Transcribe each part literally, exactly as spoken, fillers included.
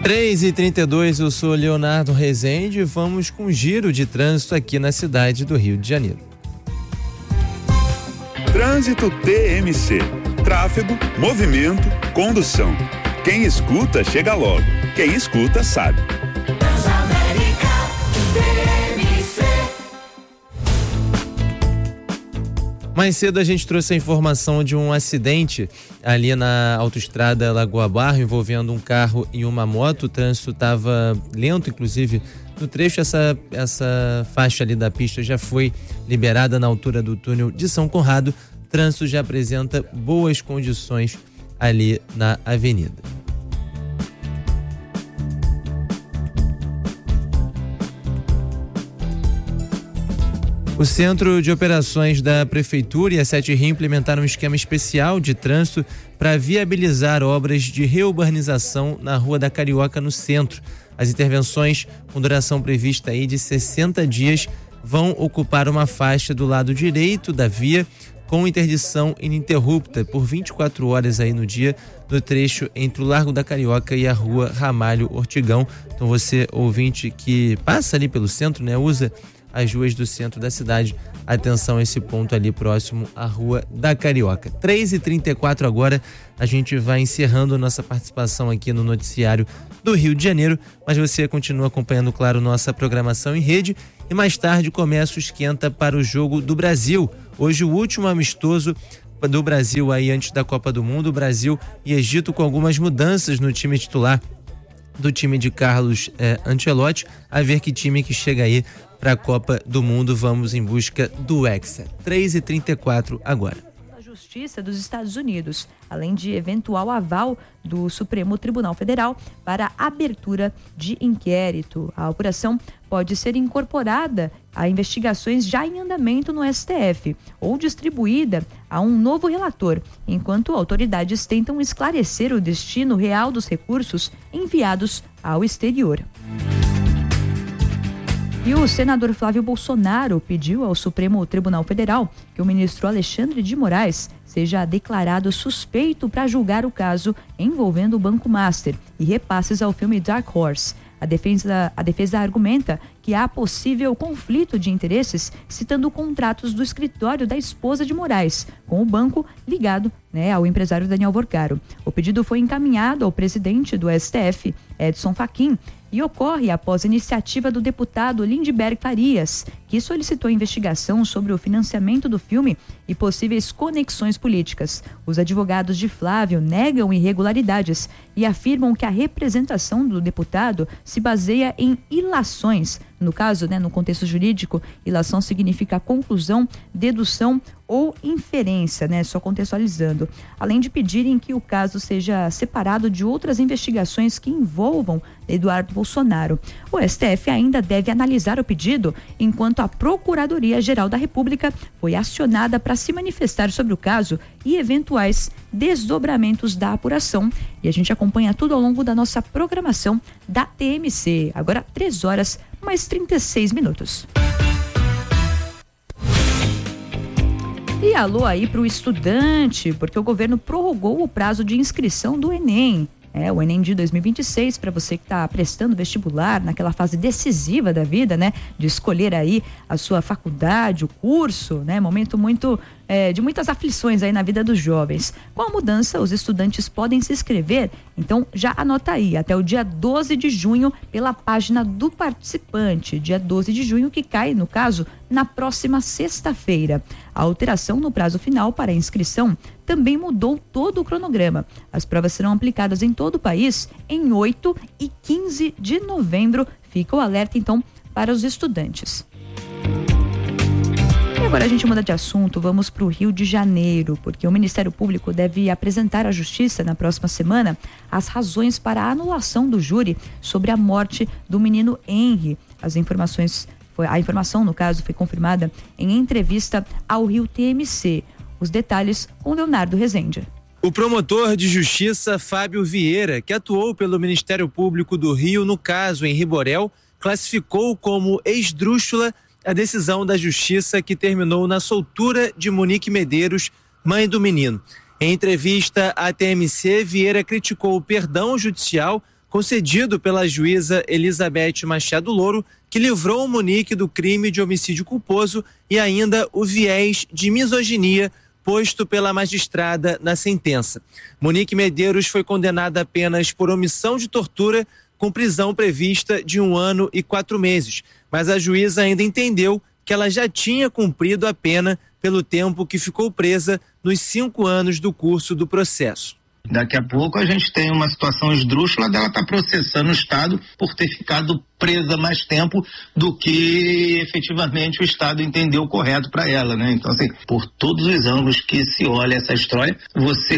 três e trinta e dois, eu sou Leonardo Rezende e vamos com um giro de trânsito aqui na cidade do Rio de Janeiro. Trânsito T M C. Tráfego, movimento, condução. Quem escuta, chega logo. Quem escuta, sabe. Mais cedo a gente trouxe a informação de um acidente ali na autoestrada Lagoa Barra envolvendo um carro e uma moto. O trânsito estava lento, inclusive no trecho. Essa, essa faixa ali da pista já foi liberada na altura do túnel de São Conrado. O trânsito já apresenta boas condições ali na avenida. O Centro de Operações da Prefeitura e a Sete Rio implementaram um esquema especial de trânsito para viabilizar obras de reurbanização na Rua da Carioca, no centro. As intervenções, com duração prevista aí de sessenta dias, vão ocupar uma faixa do lado direito da via, com interdição ininterrupta por vinte e quatro horas aí no dia, no trecho entre o Largo da Carioca e a Rua Ramalho Ortigão. Então você, ouvinte que passa ali pelo centro, né, usa as ruas do centro da cidade, atenção a esse ponto ali próximo à Rua da Carioca. três e trinta e quatro agora, a gente vai encerrando nossa participação aqui no noticiário do Rio de Janeiro, mas você continua acompanhando, claro, nossa programação em rede e mais tarde começa o esquenta para o Jogo do Brasil. Hoje o último amistoso do Brasil aí antes da Copa do Mundo, Brasil e Egito, com algumas mudanças no time titular do time de Carlos eh, Ancelotti. A ver que time que chega aí para a Copa do Mundo. Vamos em busca do Hexa. três e trinta e quatro agora. A Justiça dos Estados Unidos, além de eventual aval do Supremo Tribunal Federal para a abertura de inquérito. A apuração pode ser incorporada a investigações já em andamento no S T F ou distribuída a um novo relator, enquanto autoridades tentam esclarecer o destino real dos recursos enviados ao exterior. E o senador Flávio Bolsonaro pediu ao Supremo Tribunal Federal que o ministro Alexandre de Moraes seja declarado suspeito para julgar o caso envolvendo o Banco Master e repasses ao filme Dark Horse. A defesa, a defesa argumenta que há possível conflito de interesses, citando contratos do escritório da esposa de Moraes com o banco ligado, né, ao empresário Daniel Vorcaro. O pedido foi encaminhado ao presidente do S T F, Edson Fachin, e ocorre após a iniciativa do deputado Lindbergh Farias, que solicitou investigação sobre o financiamento do filme e possíveis conexões políticas. Os advogados de Flávio negam irregularidades e afirmam que a representação do deputado se baseia em ilações. No caso, né, no contexto jurídico, ilação significa conclusão, dedução ou inferência, né, só contextualizando. Além de pedirem que o caso seja separado de outras investigações que envolvam Eduardo Bolsonaro. O S T F ainda deve analisar o pedido, enquanto a Procuradoria-Geral da República foi acionada para se manifestar sobre o caso e eventuais desdobramentos da apuração. E a gente acompanha tudo ao longo da nossa programação da T M C. Agora, três horas mais trinta e seis minutos. E alô aí para o estudante, porque o governo prorrogou o prazo de inscrição do Enem. É, o Enem de dois mil e vinte e seis, para você que está prestando vestibular, naquela fase decisiva da vida, né? De escolher aí a sua faculdade, o curso, né? Momento muito, é, de muitas aflições aí na vida dos jovens. Com a mudança, os estudantes podem se inscrever, então já anota aí, até o dia doze de junho, pela página do participante. Dia doze de junho, que cai, no caso, na próxima sexta-feira. A alteração no prazo final para a inscrição também mudou todo o cronograma. As provas serão aplicadas em todo o país em oito e quinze de novembro. Fica o alerta, então, para os estudantes. E agora a gente muda de assunto, vamos para o Rio de Janeiro, porque o Ministério Público deve apresentar à Justiça na próxima semana as razões para a anulação do júri sobre a morte do menino Henry. As informações, a informação, no caso, foi confirmada em entrevista ao Rio T M C. Os detalhes com Leonardo Rezende. O promotor de justiça Fábio Vieira, que atuou pelo Ministério Público do Rio no caso Henry Borel, classificou como esdrúxula a decisão da justiça que terminou na soltura de Monique Medeiros, mãe do menino. Em entrevista à T M C, Vieira criticou o perdão judicial concedido pela juíza Elizabeth Machado Louro, que livrou Monique do crime de homicídio culposo e ainda o viés de misoginia posto pela magistrada na sentença. Monique Medeiros foi condenada apenas por omissão de tortura, com prisão prevista de um ano e quatro meses. Mas a juíza ainda entendeu que ela já tinha cumprido a pena pelo tempo que ficou presa nos cinco anos do curso do processo. Daqui a pouco a gente tem uma situação esdrúxula dela estar tá processando o Estado por ter ficado presa mais tempo do que efetivamente o Estado entendeu correto para ela, né? Então, assim, por todos os ângulos que se olha essa história, você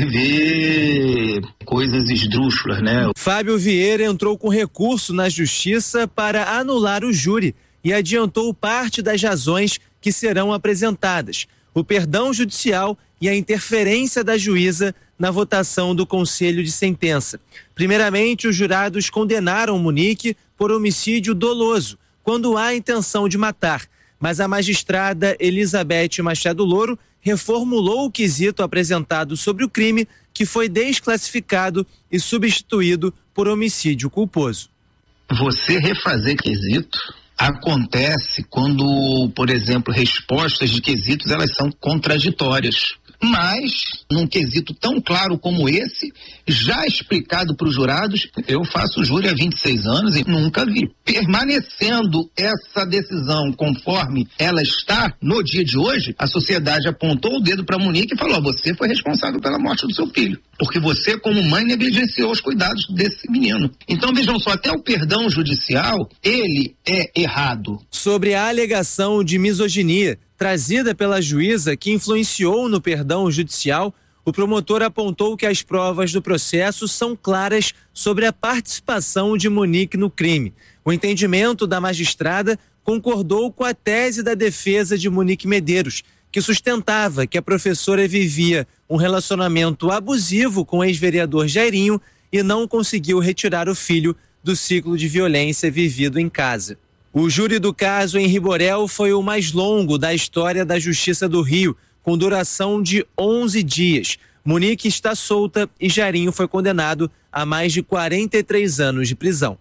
vê coisas esdrúxulas, né? Fábio Vieira entrou com recurso na Justiça para anular o júri e adiantou parte das razões que serão apresentadas: o perdão judicial e a interferência da juíza na votação do conselho de sentença. Primeiramente, os jurados condenaram Monique por homicídio doloso, quando há intenção de matar, mas a magistrada Elizabeth Machado Louro reformulou o quesito apresentado sobre o crime, que foi desclassificado e substituído por homicídio culposo. Você refazer quesito acontece quando, por exemplo, respostas de quesitos elas são contraditórias. Mas, num quesito tão claro como esse, já explicado para os jurados, eu faço júri há vinte e seis anos e nunca vi. Permanecendo essa decisão conforme ela está no dia de hoje, a sociedade apontou o dedo para Monique e falou: você foi responsável pela morte do seu filho, porque você, como mãe, negligenciou os cuidados desse menino. Então, vejam só, até o perdão judicial, ele é errado. Sobre a alegação de misoginia trazida pela juíza que influenciou no perdão judicial, o promotor apontou que as provas do processo são claras sobre a participação de Monique no crime. O entendimento da magistrada concordou com a tese da defesa de Monique Medeiros, que sustentava que a professora vivia um relacionamento abusivo com o ex-vereador Jairinho e não conseguiu retirar o filho do ciclo de violência vivido em casa. O júri do caso em Riborel foi o mais longo da história da Justiça do Rio, com duração de onze dias. Monique está solta e Jairinho foi condenado a mais de quarenta e três anos de prisão.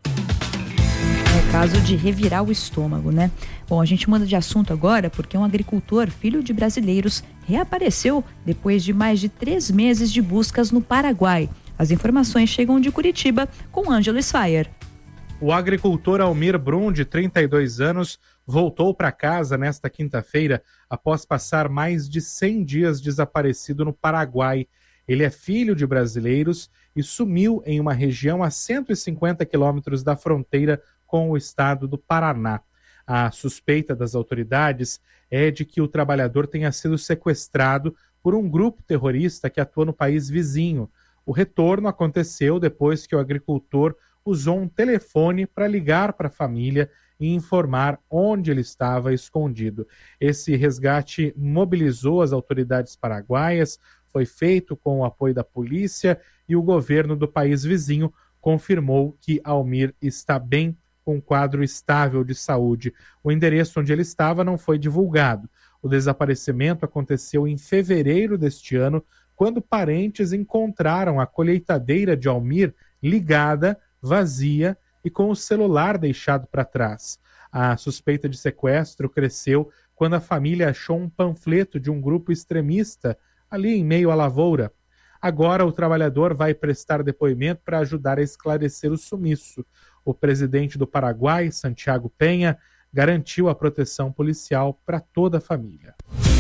É caso de revirar o estômago, né? Bom, a gente muda de assunto agora porque um agricultor, filho de brasileiros, reapareceu depois de mais de três meses de buscas no Paraguai. As informações chegam de Curitiba com Ângelo Sfayer. O agricultor Almir Brum, de trinta e dois anos, voltou para casa nesta quinta-feira após passar mais de cem dias desaparecido no Paraguai. Ele é filho de brasileiros e sumiu em uma região a cento e cinquenta quilômetros da fronteira com o estado do Paraná. A suspeita das autoridades é de que o trabalhador tenha sido sequestrado por um grupo terrorista que atua no país vizinho. O retorno aconteceu depois que o agricultor usou um telefone para ligar para a família e informar onde ele estava escondido. Esse resgate mobilizou as autoridades paraguaias, foi feito com o apoio da polícia e o governo do país vizinho confirmou que Almir está bem, com um quadro estável de saúde. O endereço onde ele estava não foi divulgado. O desaparecimento aconteceu em fevereiro deste ano, quando parentes encontraram a colheitadeira de Almir ligada, vazia e com o celular deixado para trás. A suspeita de sequestro cresceu quando a família achou um panfleto de um grupo extremista ali em meio à lavoura. Agora o trabalhador vai prestar depoimento para ajudar a esclarecer o sumiço. O presidente do Paraguai, Santiago Penha, garantiu a proteção policial para toda a família.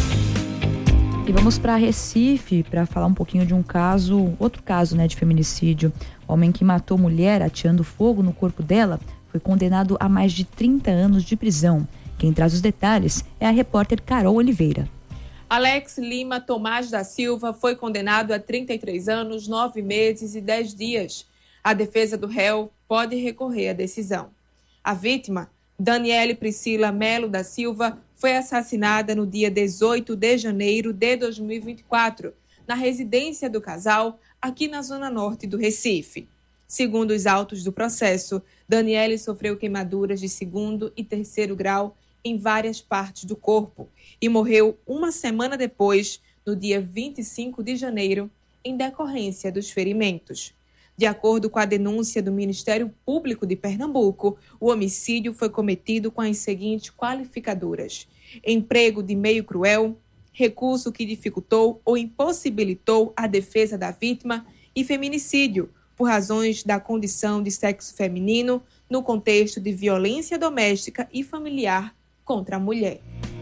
E vamos para Recife para falar um pouquinho de um caso, outro caso, né, de feminicídio. O homem que matou mulher ateando fogo no corpo dela foi condenado a mais de trinta anos de prisão. Quem traz os detalhes é a repórter Carol Oliveira. Alex Lima Tomás da Silva foi condenado a trinta e três anos, nove meses e dez dias. A defesa do réu pode recorrer à decisão. A vítima, Daniele Priscila Melo da Silva, foi assassinada no dia dezoito de janeiro de dois mil e vinte e quatro, na residência do casal, aqui na zona norte do Recife. Segundo os autos do processo, Daniele sofreu queimaduras de segundo e terceiro grau em várias partes do corpo e morreu uma semana depois, no dia vinte e cinco de janeiro, em decorrência dos ferimentos. De De acordo com a denúncia do Ministério Público de Pernambuco, o homicídio foi cometido com as seguintes qualificadoras: emprego de meio cruel, recurso que dificultou ou impossibilitou a defesa da vítima e feminicídio, por razões da condição de sexo feminino, no contexto de violência doméstica e familiar contra a mulher.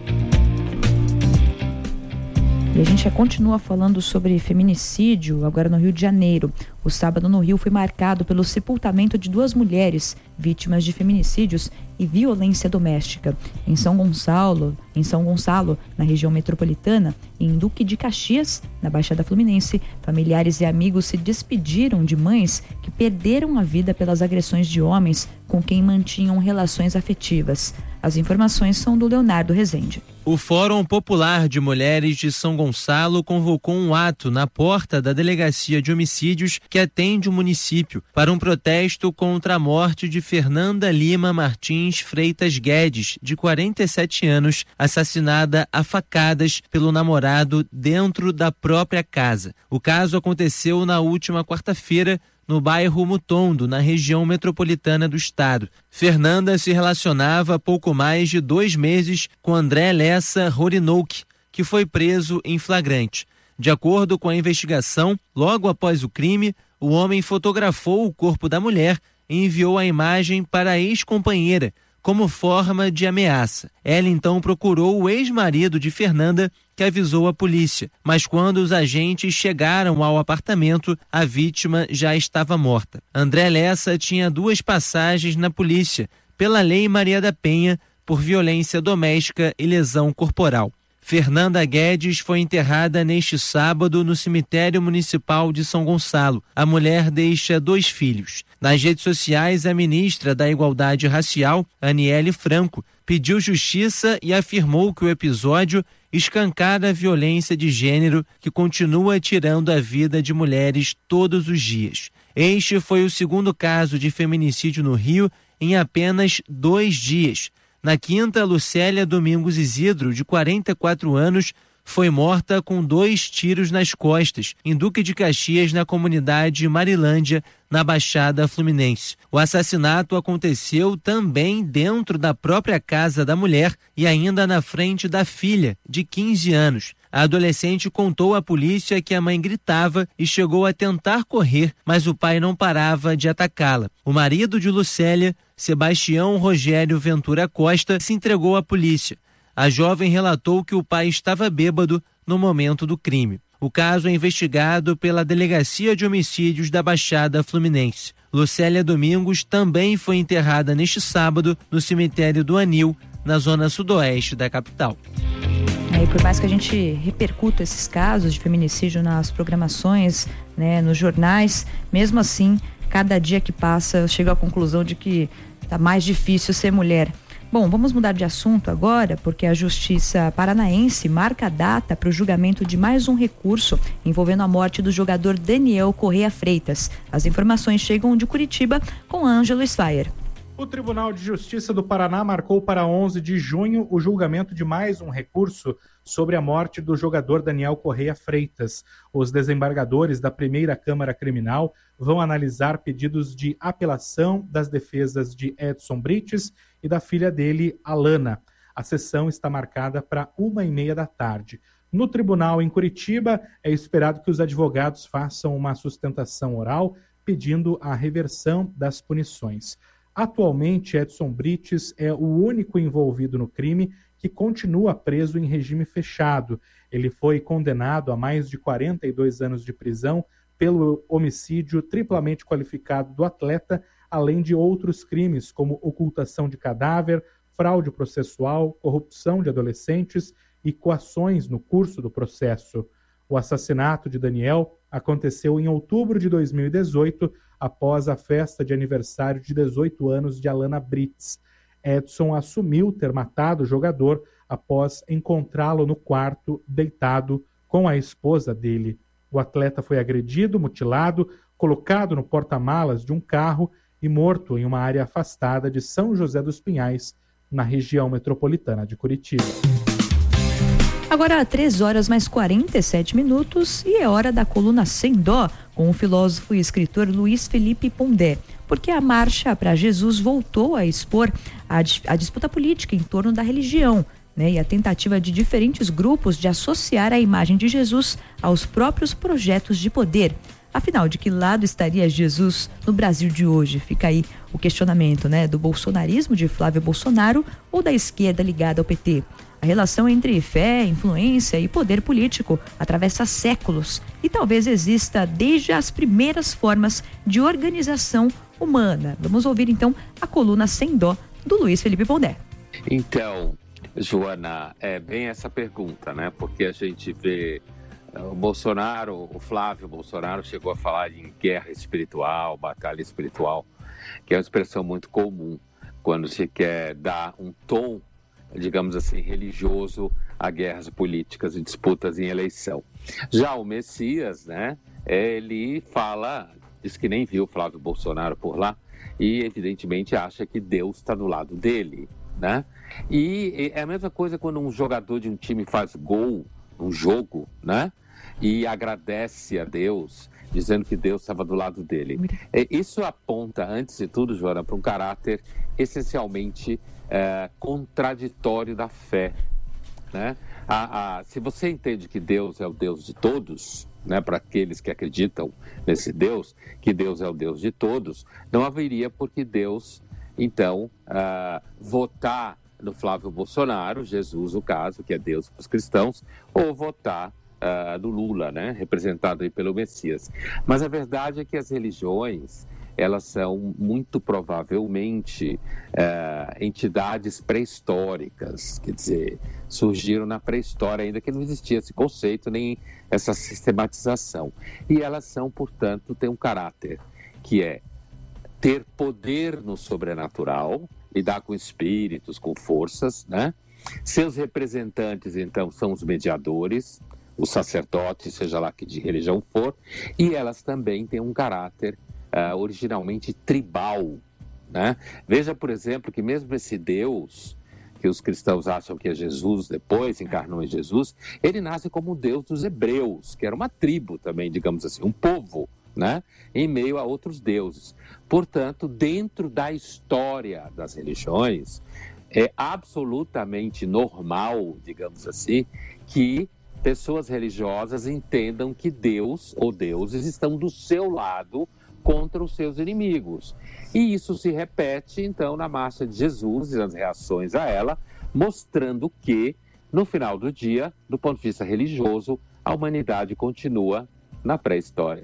E a gente continua falando sobre feminicídio agora no Rio de Janeiro. O sábado no Rio foi marcado pelo sepultamento de duas mulheres vítimas de feminicídios e violência doméstica. Em São Gonçalo, em São Gonçalo, na região metropolitana, e em Duque de Caxias, na Baixada Fluminense, familiares e amigos se despediram de mães que perderam a vida pelas agressões de homens com quem mantinham relações afetivas. As informações são do Leonardo Rezende. O Fórum Popular de Mulheres de São Gonçalo convocou um ato na porta da Delegacia de Homicídios que atende o município para um protesto contra a morte de Fernanda Lima Martins Freitas Guedes, de quarenta e sete anos, assassinada a facadas pelo namorado dentro da própria casa. O caso aconteceu na última quarta-feira, no bairro Mutondo, na região metropolitana do estado. Fernanda se relacionava há pouco mais de dois meses com André Lessa Rorinouque, que foi preso em flagrante. De acordo com a investigação, logo após o crime, o homem fotografou o corpo da mulher e enviou a imagem para a ex-companheira, como forma de ameaça. Ela então procurou o ex-marido de Fernanda, que avisou a polícia, mas quando os agentes chegaram ao apartamento, a vítima já estava morta. André Lessa tinha duas passagens na polícia, pela Lei Maria da Penha, por violência doméstica e lesão corporal. Fernanda Guedes foi enterrada neste sábado no cemitério municipal de São Gonçalo. A mulher deixa dois filhos. Nas redes sociais, a ministra da Igualdade Racial, Aniele Franco, pediu justiça e afirmou que o episódio escancara a violência de gênero que continua tirando a vida de mulheres todos os dias. Este foi o segundo caso de feminicídio no Rio em apenas dois dias. Na quinta, Lucélia Domingos Isidro, de quarenta e quatro anos, foi morta com dois tiros nas costas, em Duque de Caxias, na comunidade Marilândia, na Baixada Fluminense. O assassinato aconteceu também dentro da própria casa da mulher e ainda na frente da filha, de quinze anos. A adolescente contou à polícia que a mãe gritava e chegou a tentar correr, mas o pai não parava de atacá-la. O marido de Lucélia, Sebastião Rogério Ventura Costa, se entregou à polícia. A jovem relatou que o pai estava bêbado no momento do crime. O caso é investigado pela Delegacia de Homicídios da Baixada Fluminense. Lucélia Domingos também foi enterrada neste sábado no cemitério do Anil, na zona sudoeste da capital. E por mais que a gente repercuta esses casos de feminicídio nas programações, né, nos jornais, mesmo assim, cada dia que passa eu chego à conclusão de que está mais difícil ser mulher. Bom, vamos mudar de assunto agora, porque a Justiça Paranaense marca a data para o julgamento de mais um recurso envolvendo a morte do jogador Daniel Correia Freitas. As informações chegam de Curitiba com Ângelo Sfaier. O Tribunal de Justiça do Paraná marcou para onze de junho o julgamento de mais um recurso sobre a morte do jogador Daniel Correia Freitas. Os desembargadores da primeira Câmara Criminal vão analisar pedidos de apelação das defesas de Edson Brites e da filha dele, Alana. A sessão está marcada para uma e meia da tarde. No tribunal em Curitiba, é esperado que os advogados façam uma sustentação oral pedindo a reversão das punições. Atualmente, Edson Brites é o único envolvido no crime que continua preso em regime fechado. Ele foi condenado a mais de quarenta e dois anos de prisão pelo homicídio triplamente qualificado do atleta, além de outros crimes como ocultação de cadáver, fraude processual, corrupção de adolescentes e coações no curso do processo. O assassinato de Daniel aconteceu em outubro de dois mil e dezoito, após a festa de aniversário de dezoito anos de Alana Brites. Edson assumiu ter matado o jogador após encontrá-lo no quarto, deitado com a esposa dele. O atleta foi agredido, mutilado, colocado no porta-malas de um carro e morto em uma área afastada de São José dos Pinhais, na região metropolitana de Curitiba. Agora, três horas mais quarenta e sete minutos e é hora da coluna Sem Dó, com o filósofo e escritor Luiz Felipe Pondé. Porque a Marcha para Jesus voltou a expor a, a disputa política em torno da religião, né? E a tentativa de diferentes grupos de associar a imagem de Jesus aos próprios projetos de poder. Afinal, de que lado estaria Jesus no Brasil de hoje? Fica aí o questionamento, né? Do bolsonarismo de Flávio Bolsonaro ou da esquerda ligada ao P T? A relação entre fé, influência e poder político atravessa séculos e talvez exista desde as primeiras formas de organização humana. Vamos ouvir então a coluna Sem Dó do Luiz Felipe Pondé. Então, Joana, é bem essa pergunta, né? Porque a gente vê o Bolsonaro, o Flávio Bolsonaro chegou a falar em guerra espiritual, batalha espiritual, que é uma expressão muito comum quando se quer dar um tom, digamos assim, religioso a guerras políticas e disputas em eleição. Já o Messias, né, ele fala, diz que nem viu Flávio Bolsonaro por lá e evidentemente acha que Deus está do lado dele, né? E é a mesma coisa quando um jogador de um time faz gol, um jogo, né? E agradece a Deus, dizendo que Deus estava do lado dele. Isso aponta, antes de tudo, Joana, para um caráter essencialmente é, contraditório da fé, né? A, a, se você entende que Deus é o Deus de todos, né, para aqueles que acreditam nesse Deus, que Deus é o Deus de todos, não haveria por que Deus, então, uh, votar no Flávio Bolsonaro, Jesus, o caso, que é Deus para os cristãos, ou votar Uh, do Lula, né, representado aí pelo Messias. Mas a verdade é que as religiões, elas são muito provavelmente uh, entidades pré-históricas, quer dizer, surgiram na pré-história, ainda que não existia esse conceito nem essa sistematização. E elas são, portanto, têm um caráter que é ter poder no sobrenatural, lidar com espíritos, com forças, né? Seus representantes, então, são os mediadores, os sacerdotes, seja lá que de religião for, e elas também têm um caráter uh, originalmente tribal, né? Veja, por exemplo, que mesmo esse Deus, que os cristãos acham que é Jesus, depois encarnou em Jesus, ele nasce como o Deus dos hebreus, que era uma tribo também, digamos assim, um povo, né? Em meio a outros deuses. Portanto, dentro da história das religiões, é absolutamente normal, digamos assim, que pessoas religiosas entendam que Deus ou deuses estão do seu lado contra os seus inimigos. E isso se repete, então, na marcha de Jesus e nas reações a ela, mostrando que, no final do dia, do ponto de vista religioso, a humanidade continua na pré-história.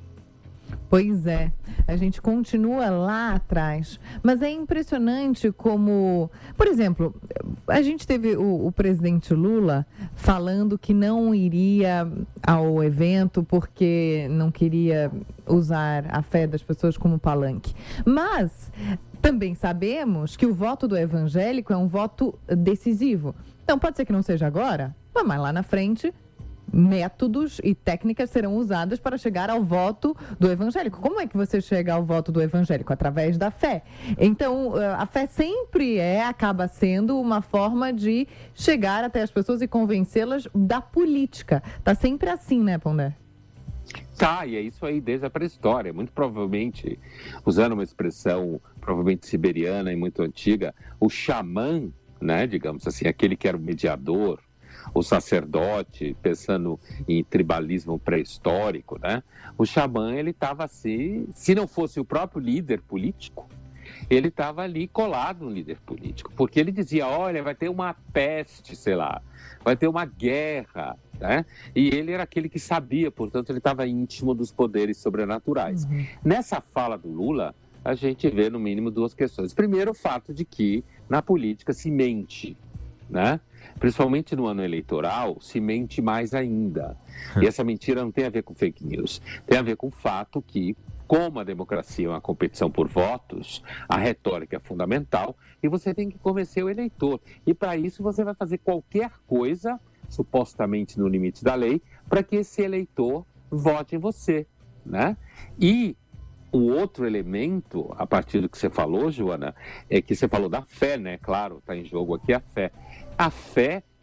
Pois é, a gente continua lá atrás, mas é impressionante como, por exemplo, a gente teve o, o presidente Lula falando que não iria ao evento porque não queria usar a fé das pessoas como palanque, mas também sabemos que o voto do evangélico é um voto decisivo, então pode ser que não seja agora, mas lá na frente métodos e técnicas serão usadas para chegar ao voto do evangélico. Como é que você chega ao voto do evangélico? Através da fé. Então, a fé sempre é, acaba sendo uma forma de chegar até as pessoas e convencê-las da política. Tá sempre assim, né, Pondé? Tá, e é isso aí desde a pré-história. Muito provavelmente, usando uma expressão provavelmente siberiana e muito antiga, o xamã, né, digamos assim, aquele que era o mediador, o sacerdote, pensando em tribalismo pré-histórico, né? O xamã, ele estava assim, se não fosse o próprio líder político, ele estava ali colado no líder político, porque ele dizia, olha, vai ter uma peste, sei lá, vai ter uma guerra, né? E ele era aquele que sabia, portanto, ele estava íntimo dos poderes sobrenaturais. Uhum. Nessa fala do Lula, a gente vê, no mínimo, duas questões. Primeiro, o fato de que, na política, se mente, né? Principalmente no ano eleitoral, se mente mais ainda. E essa mentira não tem a ver com fake news, tem a ver com o fato que, como a democracia é uma competição por votos, a retórica é fundamental e você tem que convencer o eleitor. E para isso você vai fazer qualquer coisa, supostamente no limite da lei, para que esse eleitor vote em você, né? E o outro elemento, a partir do que você falou, Joana, é que você falou da fé, né? Claro, está em jogo aqui a fé. A fé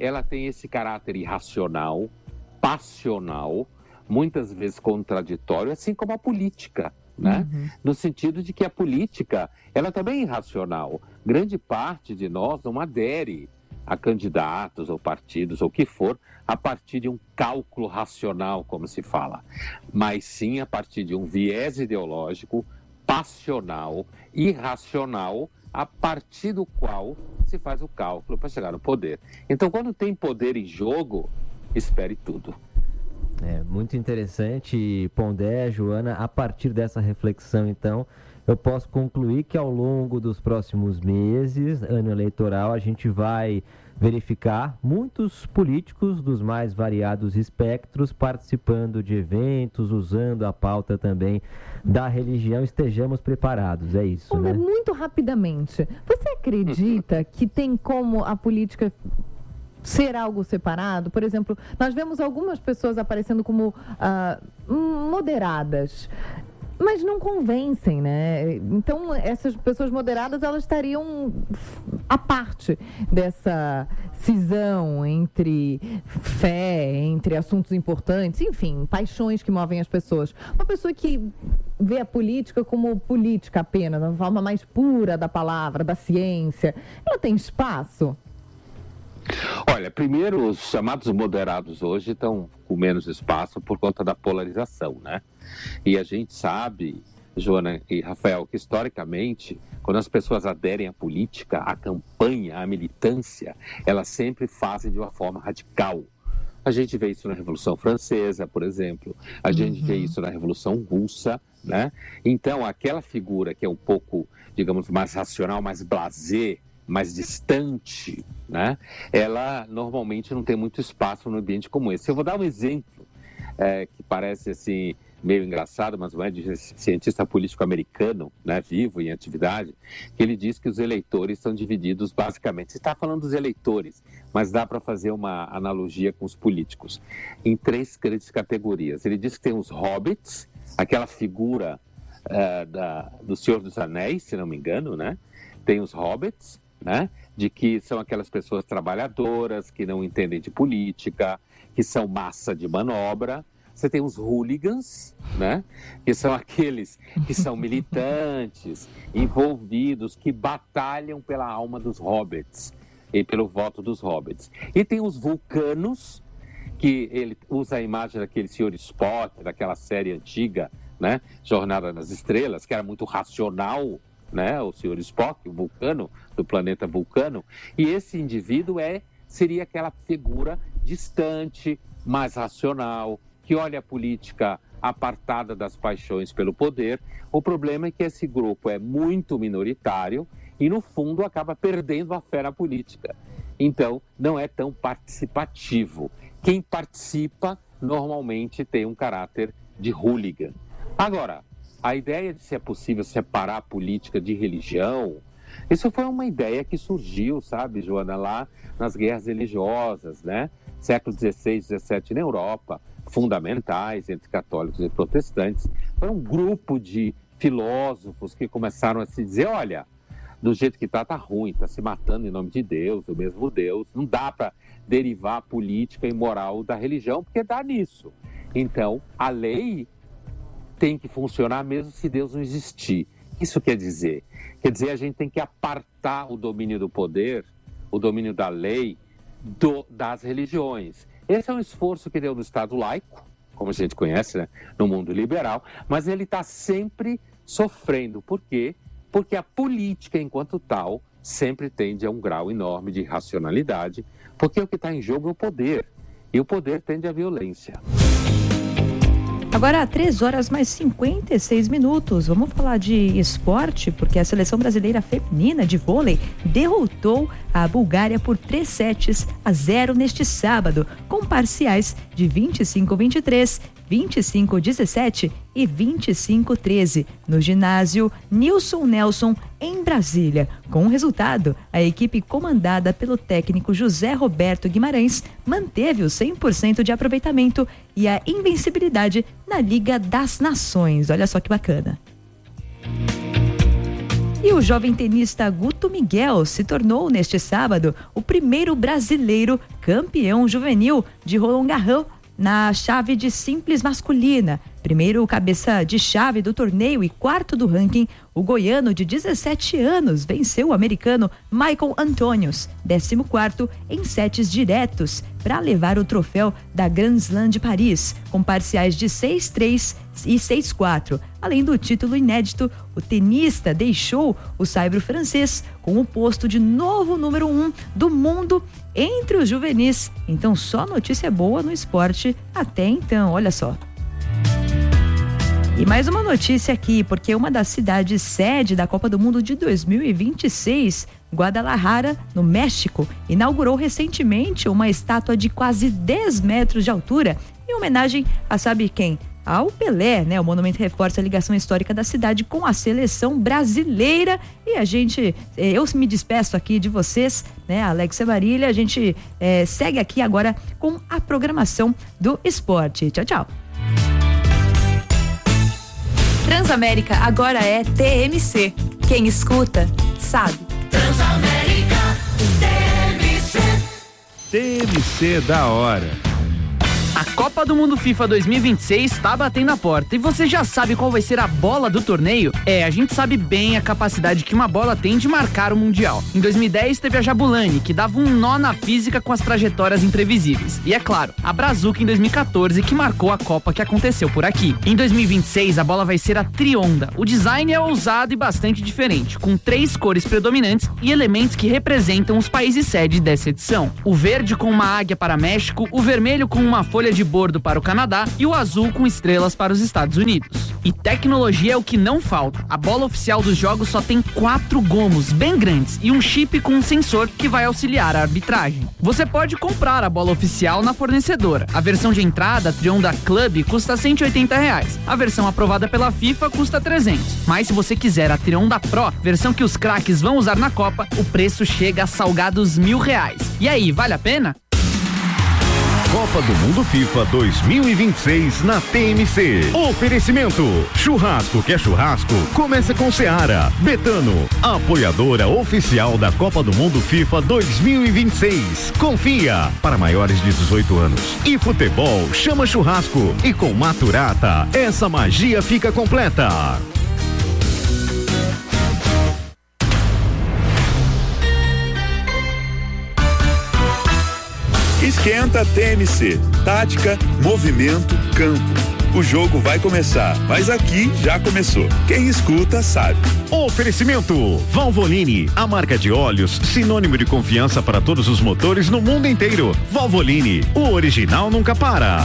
ela tem esse caráter irracional, passional, muitas vezes contraditório, assim como a política, né? Uhum. No sentido de que a política, ela também é irracional. Grande parte de nós não adere a candidatos ou partidos ou o que for a partir de um cálculo racional, como se fala, mas sim a partir de um viés ideológico, passional, irracional, a partir do qual se faz o cálculo para chegar no poder. Então, quando tem poder em jogo, espere tudo. É muito interessante, Pondé, Joana. A partir dessa reflexão, então, eu posso concluir que ao longo dos próximos meses, ano eleitoral, a gente vai verificar muitos políticos dos mais variados espectros participando de eventos, usando a pauta também da religião. Estejamos preparados, é isso, Pondé, né? Muito rapidamente, você acredita que tem como a política ser algo separado? Por exemplo, nós vemos algumas pessoas aparecendo como ah, moderadas, mas não convencem, né? Então, essas pessoas moderadas, elas estariam à parte dessa cisão entre fé, entre assuntos importantes, enfim, paixões que movem as pessoas. Uma pessoa que vê a política como política apenas, na forma mais pura da palavra, da ciência, ela tem espaço? Olha, primeiro, os chamados moderados hoje estão com menos espaço por conta da polarização, né? E a gente sabe, Joana e Rafael, que historicamente, quando as pessoas aderem à política, à campanha, à militância, elas sempre fazem de uma forma radical. A gente vê isso na Revolução Francesa, por exemplo, a gente uhum. vê isso na Revolução Russa, né? Então, aquela figura que é um pouco, digamos, mais racional, mais blasé, mais distante, né? Ela normalmente não tem muito espaço no ambiente como esse. Eu vou dar um exemplo é, que parece assim meio engraçado, mas não é, de cientista político americano, né, vivo em atividade, que ele diz que os eleitores são divididos basicamente, você está falando dos eleitores, mas dá para fazer uma analogia com os políticos, em três grandes categorias. Ele diz que tem os hobbits, aquela figura uh, da, do Senhor dos Anéis, se não me engano, né? Tem os hobbits, né? De que são aquelas pessoas trabalhadoras, que não entendem de política, que são massa de manobra. Você tem os hooligans, né? Que são aqueles que são militantes, envolvidos, que batalham pela alma dos hobbits e pelo voto dos hobbits. E tem os vulcanos, que ele usa a imagem daquele senhor Spock, daquela série antiga, né? Jornada nas Estrelas, que era muito racional, né, o senhor Spock, o vulcano, do planeta Vulcano, e esse indivíduo é, seria aquela figura distante, mais racional, que olha a política apartada das paixões pelo poder. O problema é que esse grupo é muito minoritário e, no fundo, acaba perdendo a fé na política. Então, não é tão participativo. Quem participa, normalmente, tem um caráter de hooligan. Agora, a ideia de se é possível separar a política de religião, isso foi uma ideia que surgiu, sabe, Joana, lá nas guerras religiosas, né? Século dezesseis, dezessete na Europa, fundamentais entre católicos e protestantes. Foi um grupo de filósofos que começaram a se dizer, olha, do jeito que está, está ruim, está se matando em nome de Deus, o mesmo Deus, não dá para derivar a política e moral da religião, porque dá nisso. Então, a lei tem que funcionar mesmo se Deus não existir. Isso quer dizer? Quer dizer, a gente tem que apartar o domínio do poder, o domínio da lei, do, das religiões. Esse é um esforço que deu no Estado laico, como a gente conhece, né, no mundo liberal, mas ele está sempre sofrendo. Por quê? Porque a política, enquanto tal, sempre tende a um grau enorme de irracionalidade, porque o que está em jogo é o poder, e o poder tende à violência. Agora, três horas mais cinquenta e seis minutos. Vamos falar de esporte, porque a seleção brasileira feminina de vôlei derrotou a Bulgária por três sets a zero neste sábado, com parciais de vinte e cinco a vinte e três, vinte e cinco a dezessete e vinte e cinco a treze, no ginásio Nilson Nelson, em Brasília. Com o resultado, a equipe comandada pelo técnico José Roberto Guimarães manteve o cem por cento de aproveitamento e a invencibilidade na Liga das Nações. Olha só que bacana. E o o jovem tenista Guto Miguel se tornou neste sábado o primeiro brasileiro campeão juvenil de Roland Garros na chave de simples masculina. Primeiro cabeça de chave do torneio e quarto do ranking, o goiano de dezessete anos venceu o americano Michael Antonius, décimo quarto, em sets diretos, para levar o troféu da Grand Slam de Paris, com parciais de seis a três e seis a quatro. Além do título inédito, o tenista deixou o saibro francês com o posto de novo número um do mundo entre os juvenis. Então, só notícia boa no esporte até então, olha só. E mais uma notícia aqui, porque uma das cidades sede da Copa do Mundo de dois mil e vinte e seis, Guadalajara, no México, inaugurou recentemente uma estátua de quase dez metros de altura, em homenagem a sabe quem? Ao Pelé, né? O monumento reforça a ligação histórica da cidade com a seleção brasileira. E a gente, eu me despeço aqui de vocês, né? Alexia Marília, a gente é, segue aqui agora com a programação do esporte. Tchau, tchau. Transamérica agora é T M C. Quem escuta, sabe. Transamérica, T M C. T M C da hora. A Copa do Mundo FIFA dois mil e vinte e seis está batendo a porta e você já sabe qual vai ser a bola do torneio? É, a gente sabe bem a capacidade que uma bola tem de marcar o Mundial. Em dois mil e dez teve a Jabulani, que dava um nó na física com as trajetórias imprevisíveis. E é claro, a Brazuca em dois mil e quatorze, que marcou a Copa que aconteceu por aqui. Em dois mil e vinte e seis a bola vai ser a Trionda. O design é ousado e bastante diferente, com três cores predominantes e elementos que representam os países sede dessa edição. O verde com uma águia para México, o vermelho com uma folha de bordo para o Canadá e o azul com estrelas para os Estados Unidos. E tecnologia é o que não falta. A bola oficial dos jogos só tem quatro gomos bem grandes e um chip com um sensor que vai auxiliar a arbitragem. Você pode comprar a bola oficial na fornecedora. A versão de entrada, a Trionda Club, custa cento e oitenta reais. A versão aprovada pela FIFA custa trezentos. Mas se você quiser a Trionda Pro, versão que os craques vão usar na Copa, o preço chega a salgados mil reais. E aí, vale a pena? Copa do Mundo FIFA dois mil e vinte e seis na T M C. Oferecimento: churrasco que é churrasco, começa com Seara. Betano, apoiadora oficial da Copa do Mundo FIFA dois mil e vinte e seis. Confia, para maiores de dezoito anos. E futebol chama churrasco. E com Maturata, essa magia fica completa. Esquenta T M C. Tática, movimento, campo. O jogo vai começar, mas aqui já começou. Quem escuta sabe. Oferecimento: Valvoline, a marca de óleos sinônimo de confiança para todos os motores no mundo inteiro. Valvoline, o original nunca para.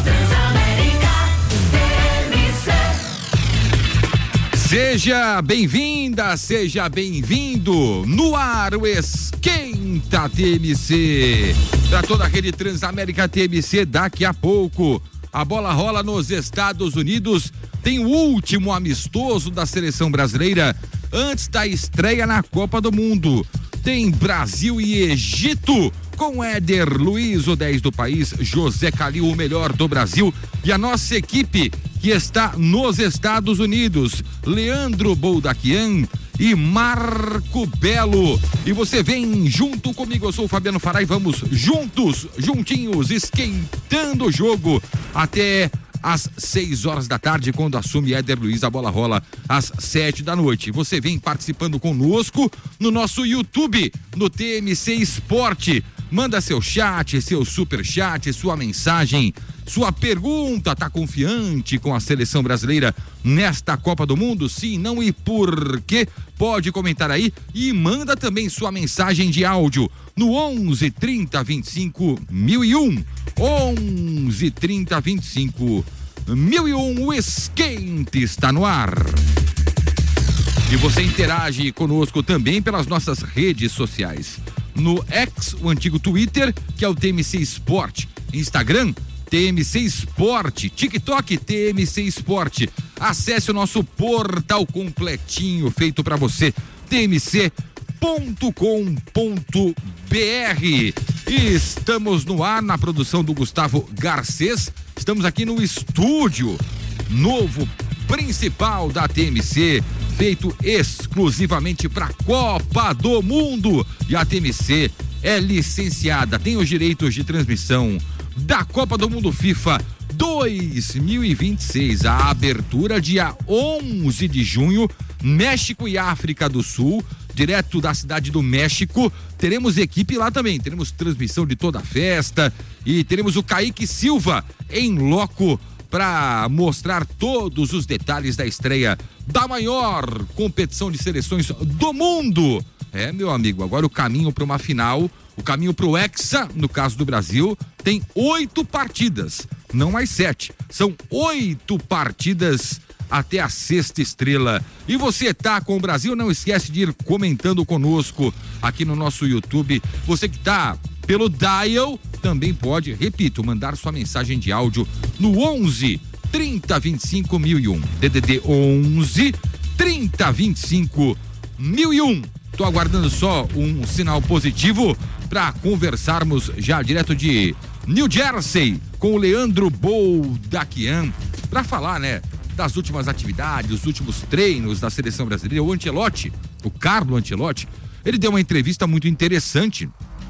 Seja bem-vinda, seja bem-vindo. No ar o Esquenta T M C. Para toda a rede Transamérica T M C, daqui a pouco a bola rola nos Estados Unidos. Tem o último amistoso da seleção brasileira antes da estreia na Copa do Mundo. Tem Brasil e Egito, com Éder Luiz, o dez do país, José Calil, o melhor do Brasil, e a nossa equipe que está nos Estados Unidos, Leandro Boldaquian e Marco Belo. E você vem junto comigo, eu sou o Fabiano Fará e vamos juntos, juntinhos, esquentando o jogo até às seis horas da tarde, quando assume Éder Luiz, a bola rola às sete da noite. Você vem participando conosco no nosso YouTube, no T M C Esporte. Manda seu chat, seu super chat, sua mensagem, sua pergunta. Tá confiante com a seleção brasileira nesta Copa do Mundo? Sim, não e por quê? Pode comentar aí e manda também sua mensagem de áudio no onze, trinta, vinte e cinco, mil e um. onze, trinta, vinte e cinco, mil e um. O Esquente está no ar. E você interage conosco também pelas nossas redes sociais. No X, o antigo Twitter, que é o T M C Esporte. Instagram, T M C Esporte. TikTok, T M C Esporte. Acesse o nosso portal completinho feito para você, t m c ponto com ponto b r. Estamos no ar na produção do Gustavo Garcês. Estamos aqui no estúdio novo principal da T M C, feito exclusivamente para a Copa do Mundo. E a T M C é licenciada, tem os direitos de transmissão da Copa do Mundo FIFA dois mil e vinte e seis. A abertura dia onze de junho, México e África do Sul, direto da cidade do México. Teremos equipe lá também, teremos transmissão de toda a festa e teremos o Kaique Silva em loco para mostrar todos os detalhes da estreia da maior competição de seleções do mundo. É, meu amigo, agora o caminho para uma final, o caminho para o Hexa, no caso do Brasil, tem oito partidas, não mais sete, são oito partidas até a sexta estrela. E você tá com o Brasil, não esquece de ir comentando conosco aqui no nosso YouTube. Você que tá pelo Dial também pode, repito, mandar sua mensagem de áudio no onze trinta vinte e cinco mil e um. D D D onze trinta vinte e cinco mil e um. Tô aguardando só um sinal positivo para conversarmos já direto de New Jersey com o Leandro Boldaquian para falar, né, das últimas atividades, dos últimos treinos da seleção brasileira. O Ancelotti, o Carlo Ancelotti, ele deu uma entrevista muito interessante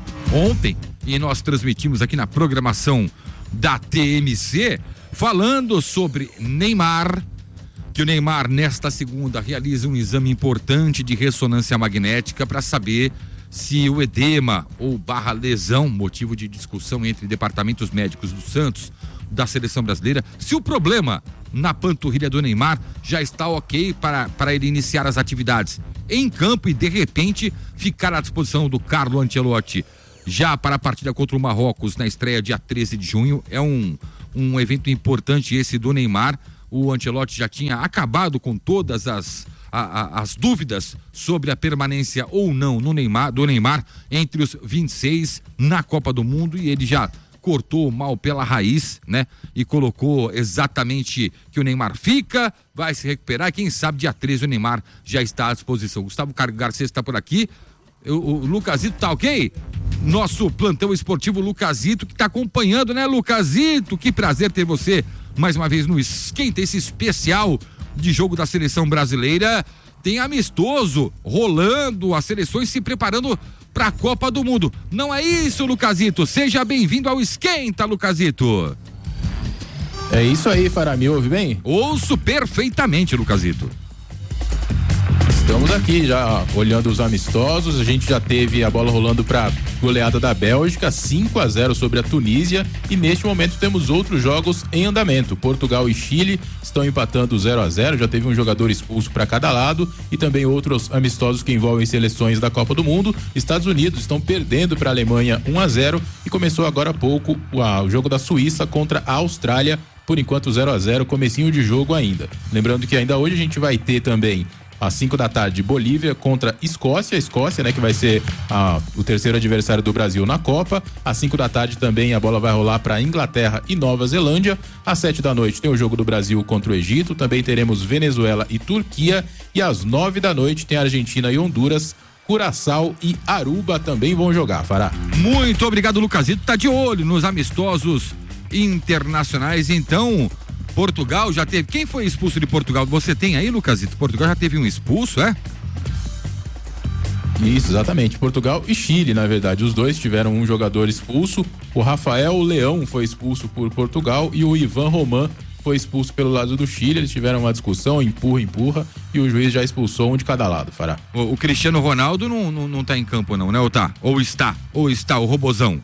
ontem e nós transmitimos aqui na programação da T M C, falando sobre Neymar, que o Neymar nesta segunda realiza um exame importante de ressonância magnética para saber se o edema ou barra lesão, motivo de discussão entre departamentos médicos do Santos, da seleção brasileira, se o problema na panturrilha do Neymar já está ok para, para ele iniciar as atividades em campo e de repente ficar à disposição do Carlo Ancelotti já para a partida contra o Marrocos na estreia dia treze de junho. É um, um evento importante esse do Neymar. O Ancelotti já tinha acabado com todas as, a, a, as dúvidas sobre a permanência ou não no Neymar, do Neymar entre os vinte e seis na Copa do Mundo, e ele já cortou o mal pela raiz, né? E colocou exatamente que o Neymar fica, vai se recuperar, quem sabe dia treze o Neymar já está à disposição. Gustavo Garcês está por aqui, o, o Lucasito tá ok? Nosso plantão esportivo Lucasito que está acompanhando, né, Lucasito? Que prazer ter você mais uma vez no Esquenta, esse especial de jogo da seleção brasileira. Tem amistoso rolando, as seleções se preparando para a Copa do Mundo. Não é isso, Lucasito? Seja bem-vindo ao Esquenta, Lucasito. É isso aí, Fará, me ouve bem? Ouço perfeitamente, Lucasito. Estamos aqui já olhando os amistosos. A gente já teve a bola rolando para goleada da Bélgica, cinco a zero sobre a Tunísia, e neste momento temos outros jogos em andamento. Portugal e Chile estão empatando zero a zero, já teve um jogador expulso para cada lado, e também outros amistosos que envolvem seleções da Copa do Mundo. Estados Unidos estão perdendo para a Alemanha um a zero, e começou agora há pouco o, a, o jogo da Suíça contra a Austrália, por enquanto zero a zero, comecinho de jogo ainda. Lembrando que ainda hoje a gente vai ter também às cinco da tarde, Bolívia contra Escócia, Escócia, né, que vai ser ah, o terceiro adversário do Brasil na Copa. Às cinco da tarde também a bola vai rolar para Inglaterra e Nova Zelândia. Às sete da noite tem o jogo do Brasil contra o Egito, também teremos Venezuela e Turquia, e às nove da noite tem Argentina e Honduras. Curaçao e Aruba também vão jogar, Fará. Muito obrigado, Lucasito, tá de olho nos amistosos internacionais. Então, Portugal já teve. Quem foi expulso de Portugal? Você tem aí, Lucasito? Portugal já teve um expulso, é? Isso, exatamente. Portugal e Chile, na verdade. Os dois tiveram um jogador expulso. O Rafael Leão foi expulso por Portugal e o Ivan Roman foi expulso pelo lado do Chile. Eles tiveram uma discussão, empurra, empurra, e o juiz já expulsou um de cada lado, Fará. O, o Cristiano Ronaldo não, não, não tá em campo, não, né? Ou tá? Ou está? Ou está o Robozão?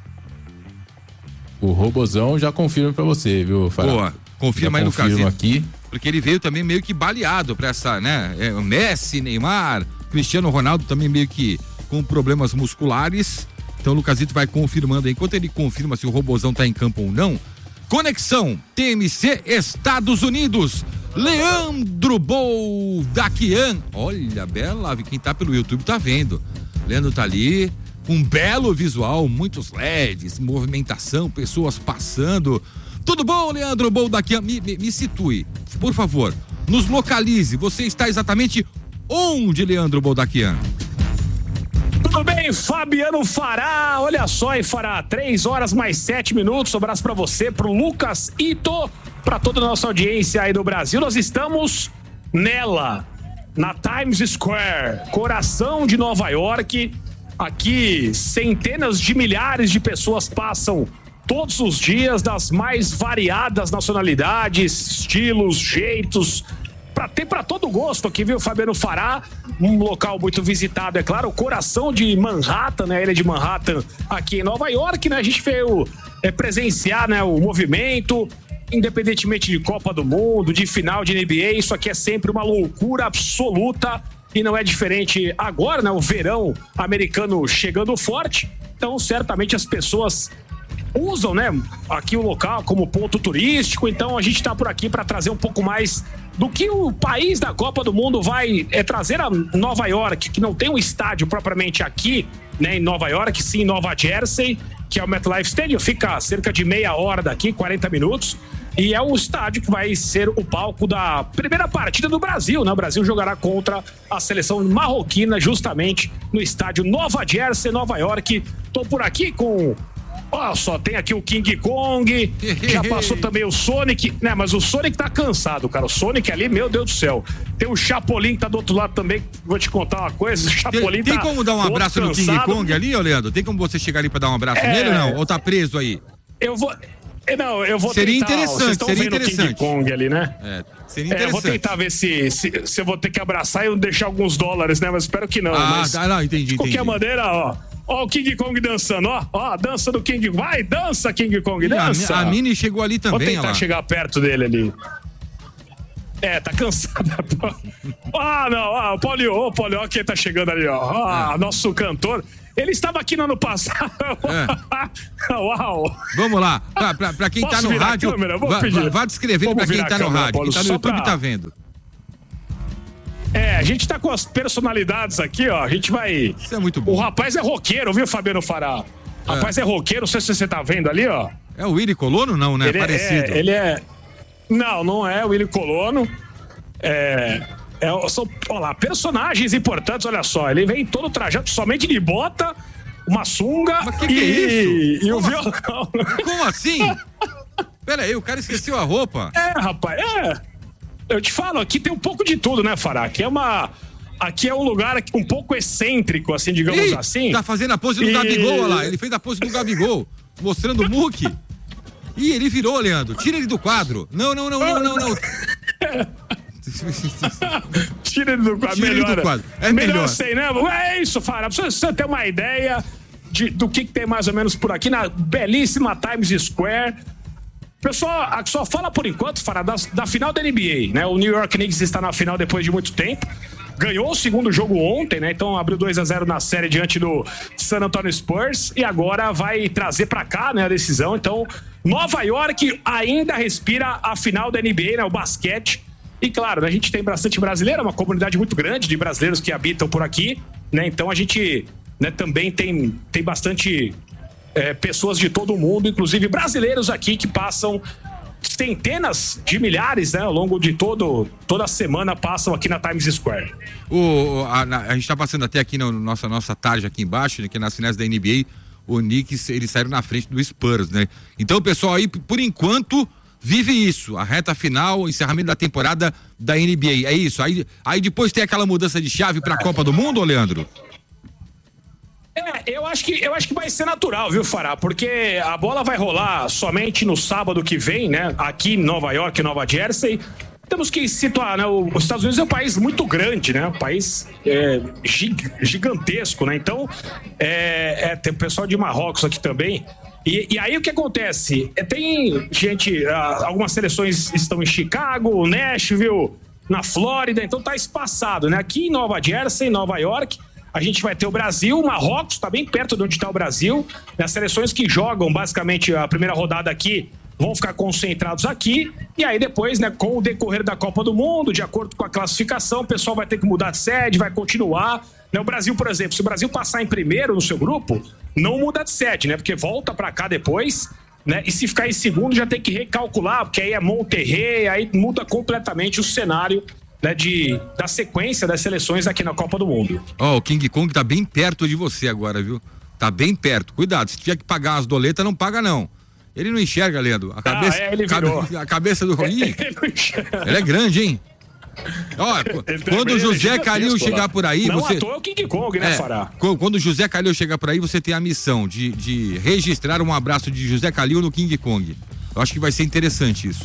O Robozão já confirma pra você, viu, Fará? Boa. Confirma aí no caso aqui. Porque ele veio também meio que baleado pra essa, né? É, Messi, Neymar, Cristiano Ronaldo também meio que com problemas musculares. Então o Lucasito vai confirmando aí. Enquanto ele confirma se o Robozão tá em campo ou não. Conexão T M C Estados Unidos. Leandro Boldaquian. Olha, bela, quem tá pelo YouTube tá vendo. Leandro tá ali, um belo visual, muitos L E Ds, movimentação, pessoas passando. Tudo bom, Leandro Boldaquian? Me, me, me situe, por favor. Nos localize. Você está exatamente onde, Leandro Boldaquian? Tudo bem, Fabiano Fará? Olha só, hein, Fará? Três horas mais sete minutos. Um abraço pra você, pro Lucas Ito, pra toda a nossa audiência aí do Brasil. Nós estamos nela, na Times Square, coração de Nova York. Aqui, centenas de milhares de pessoas passam todos os dias, das mais variadas nacionalidades, estilos, jeitos, para ter para todo gosto aqui, viu, Fabiano Fará? Um local muito visitado, é claro, o coração de Manhattan, né? Ilha de Manhattan, aqui em Nova York, né? A gente veio é, presenciar, né, o movimento, independentemente de Copa do Mundo, de final de N B A, isso aqui é sempre uma loucura absoluta e não é diferente agora, né? O verão americano chegando forte, então certamente as pessoas usam, né, aqui o local como ponto turístico, então a gente está por aqui para trazer um pouco mais do que o país da Copa do Mundo vai é, trazer a Nova York, que não tem um estádio propriamente aqui, né, em Nova York, sim em Nova Jersey, que é o MetLife Stadium, fica a cerca de meia hora daqui, quarenta minutos, e é o estádio que vai ser o palco da primeira partida do Brasil, né? O Brasil jogará contra a seleção marroquina justamente no estádio Nova Jersey, Nova York. Tô por aqui com... Olha só, tem aqui o King Kong, já passou também o Sonic, né? Mas o Sonic tá cansado, cara. O Sonic ali, meu Deus do céu. Tem o Chapolin que tá do outro lado também. Vou te contar uma coisa, o Chapolin tem, tá... Tem como dar um abraço no King Kong ali, ô Leandro? Tem como você chegar ali pra dar um abraço é... nele ou não? Ou tá preso aí? Eu vou... Não, eu vou seria tentar... interessante, seria interessante. O King Kong ali, né? É, seria interessante. É, eu vou tentar ver se, se, se eu vou ter que abraçar e não deixar alguns dólares, né? Mas espero que não. Ah, mas, tá, não, entendi, de qualquer entendi. maneira, ó... Ó o King Kong dançando, ó, ó, a dança do King, vai, dança King Kong, dança. A, a Mini chegou ali também, Vou tentar lá. chegar perto dele ali. É, tá cansada. Ah, não, ó, o Paulinho, ó, o Paulinho, ó, quem tá chegando ali, ó, ó, é. Nosso cantor. Ele estava aqui no ano passado. É. Uau. Vamos lá, pra, pra, pra quem Posso tá no virar rádio, a câmera? Vou vá, pedir. vá descrevendo pra quem tá no câmera, rádio, Paulo, quem tá no YouTube pra... tá vendo. É, a gente tá com as personalidades aqui, ó. A gente vai. Isso é muito bom. O rapaz é roqueiro, viu, Fabiano Fará? O rapaz é, é roqueiro, não sei se você tá vendo ali, ó. É o Willy Colono, não, né? Ele Parecido. É, ele é. Não, não é o Willy Colono. É. é são, olha lá, personagens importantes, olha só. Ele vem todo trajado somente de bota, uma sunga. Mas que e, que é isso? e o Como violão. Assim? Como assim? Pera aí, o cara esqueceu a roupa. É, rapaz, é. Eu te falo, aqui tem um pouco de tudo, né, Fará? Aqui é uma... Aqui é um lugar um pouco excêntrico, assim, digamos Ih, assim. Tá fazendo a pose do e... Gabigol, olha lá. Ele fez a pose do Gabigol, mostrando o muque. Ih, ele virou, Leandro. Tira ele do quadro. Não, não, não, não, não, não. Tira ele do quadro, Tira melhor. Ele do quadro. É melhor. melhor. Sei, né? É isso, Fará. Pra você ter uma ideia de, do que, que tem mais ou menos por aqui na belíssima Times Square. Pessoal, só fala por enquanto, Fará, da, da final da N B A, né? O New York Knicks está na final depois de muito tempo. Ganhou o segundo jogo ontem, né? Então abriu dois a zero na série diante do San Antonio Spurs e agora vai trazer pra cá, né, a decisão. Então, Nova York ainda respira a final da N B A, né, o basquete. E claro, né, a gente tem bastante brasileiro, uma comunidade muito grande de brasileiros que habitam por aqui, né? Então a gente, né, também tem, tem bastante é, pessoas de todo o mundo, inclusive brasileiros aqui que passam centenas de milhares, né, ao longo de todo, toda a semana passam aqui na Times Square. O, a, a gente tá passando até aqui na nossa, nossa tarde aqui embaixo, né, que nas finais da N B A, o Knicks, eles saíram na frente do Spurs, né? Então o pessoal aí, por enquanto, vive isso, a reta final, o encerramento da temporada da N B A, é isso. Aí, aí depois tem aquela mudança de chave pra Copa do Mundo, ô Leandro? É, eu acho que, eu acho que vai ser natural, viu, Fará? Porque a bola vai rolar somente no sábado que vem, né? Aqui em Nova York, Nova Jersey. Temos que situar, né? Os Estados Unidos é um país muito grande, né? Um país é, gig, gigantesco, né? Então, é, é, tem o pessoal de Marrocos aqui também. E, e aí o que acontece? É, tem gente, algumas seleções estão em Chicago, Nashville, na Flórida, então tá espaçado, né? Aqui em Nova Jersey, Nova York, a gente vai ter o Brasil, Marrocos, tá bem perto de onde está o Brasil. As seleções que jogam basicamente a primeira rodada aqui vão ficar concentrados aqui. E aí depois, né, com o decorrer da Copa do Mundo, de acordo com a classificação, o pessoal vai ter que mudar de sede, vai continuar. Né, o Brasil, por exemplo, se o Brasil passar em primeiro no seu grupo, não muda de sede, né? Porque volta para cá depois, né? E se ficar em segundo, já tem que recalcular, porque aí é Monterrey, aí muda completamente o cenário, né, de, da sequência das seleções aqui na Copa do Mundo. Ó, oh, o King Kong tá bem perto de você agora, viu? Tá bem perto. Cuidado, se tiver que pagar as doletas, não paga não. Ele não enxerga, Leandro. A cabeça, ah, é, ele virou. Cabe, a cabeça do Rolinho. Ele, ele é grande, hein? Ó, quando o José Calil chegar por aí, não você... à toa é o King Kong, né, É, Fará? quando o José Calil chegar por aí, você tem a missão de, de registrar um abraço de José Calil no King Kong. Eu acho que vai ser interessante isso.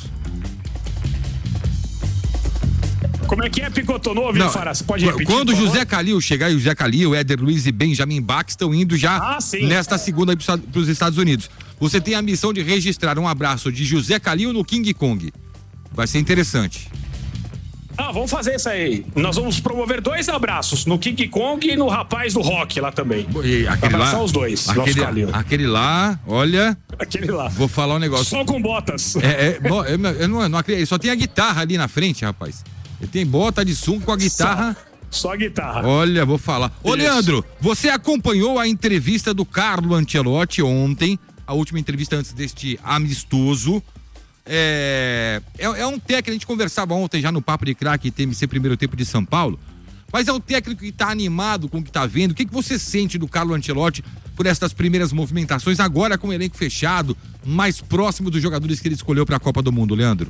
Como é que é, Picotô? Não ouvi, Fará? Você pode repetir? Quando o José Calil chegar, e o José Calil, Éder Luiz e Benjamin Bach estão indo já ah, nesta segunda para os Estados Unidos. Você tem a missão de registrar um abraço de José Calil no King Kong. Vai ser interessante. Ah, vamos fazer isso aí. Nós vamos promover dois abraços, no King Kong e no rapaz do rock lá também. E aquele abraçar lá, os dois. Aquele, aquele lá, olha... Aquele lá. Vou falar um negócio. Só com botas. É, é, bom, eu, eu não, eu não acredito. Só tem a guitarra ali na frente, rapaz. Ele tem bota de sunga com a guitarra. Só, só a guitarra. Olha, vou falar. Ô, isso. Leandro, você acompanhou a entrevista do Carlo Ancelotti ontem, a última entrevista antes deste amistoso. É, é, é um técnico, a gente conversava ontem já no Papo de Craque, T M C Primeiro Tempo de São Paulo, mas é um técnico que está animado com o que está vendo. O que, que você sente do Carlo Ancelotti por essas primeiras movimentações, agora com o elenco fechado, mais próximo dos jogadores que ele escolheu para a Copa do Mundo, Leandro?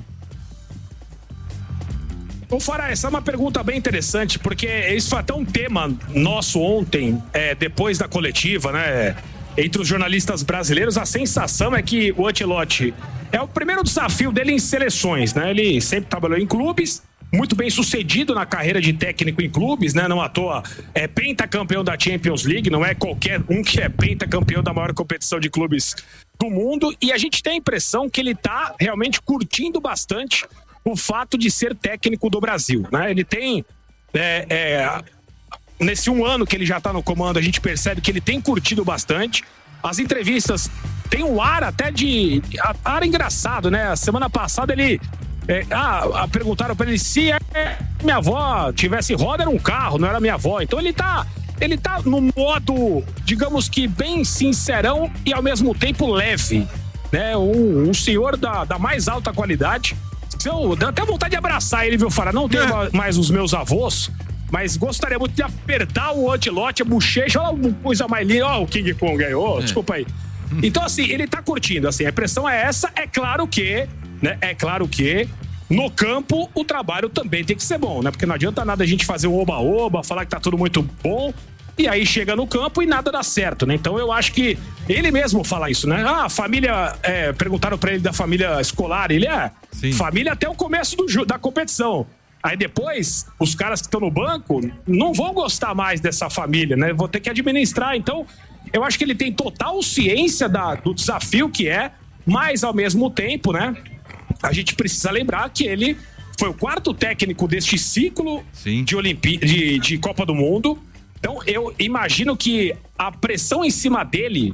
Ô Fará, essa é uma pergunta bem interessante, porque isso foi até um tema nosso ontem, é, depois da coletiva, né? Entre os jornalistas brasileiros, a sensação é que o Ancelotti é o primeiro desafio dele em seleções, né? Ele sempre trabalhou em clubes, muito bem sucedido na carreira de técnico em clubes, né? Não à toa é pentacampeão da Champions League, não é qualquer um que é pentacampeão da maior competição de clubes do mundo, e a gente tem a impressão que ele tá realmente curtindo bastante o fato de ser técnico do Brasil, né? Ele tem... É, é, nesse um ano que ele já tá no comando, a gente percebe que ele tem curtido bastante. As entrevistas têm um ar até de... ar engraçado, né? A semana passada ele... É, ah, perguntaram pra ele se é, minha avó tivesse roda, era um carro, não era minha avó. Então ele tá... ele tá no modo, digamos que bem sincerão e ao mesmo tempo leve, né? Um, um senhor da, da mais alta qualidade. Eu dá até vontade de abraçar ele, viu, Fará? Não tenho é. mais os meus avós, mas gostaria muito de apertar o Ancelotti, a bochecha, olha uma coisa mais linda, ó, o King Kong ganhou, é. desculpa aí. Então, assim, ele tá curtindo, assim, a impressão é essa, é claro que, né, é claro que no campo o trabalho também tem que ser bom, né, porque não adianta nada a gente fazer o oba-oba, falar que tá tudo muito bom, e aí chega no campo e nada dá certo, né, então eu acho que ele mesmo fala isso, né, ah, a família, é, perguntaram pra ele da família escolar, ele é, Sim. família até o começo do, da competição. Aí depois, os caras que estão no banco não vão gostar mais dessa família, né? Vão ter que administrar. Então, eu acho que ele tem total ciência da, do desafio que é, mas ao mesmo tempo, né? A gente precisa lembrar que ele foi o quarto técnico deste ciclo de, Olimpí- de, de Copa do Mundo. Então, eu imagino que a pressão em cima dele,